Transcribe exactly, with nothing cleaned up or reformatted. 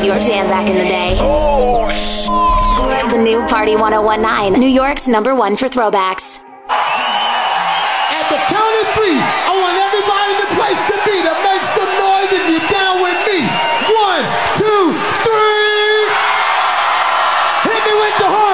your jam back in the day. The new Party ten nineteen, New York's number one for throwbacks.